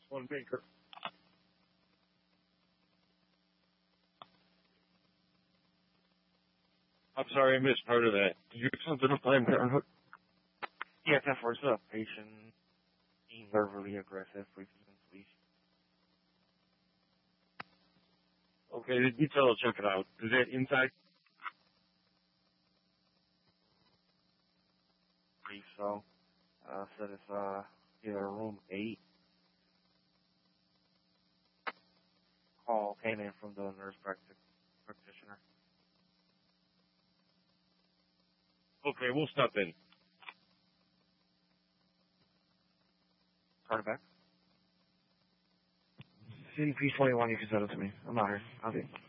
One Baker. I'm sorry, I missed part of that. Did you have something on Planned Parenthood? Yeah, 10-4 is a patient being verbally aggressive, please. Okay, the detail will check it out. Is that inside? Believe so. Said it's either room 8. Call came in from the nurse practitioner. Okay, we'll stop in. Turn it back. CDP 21, you can send it to me. I'm not here. I'll be.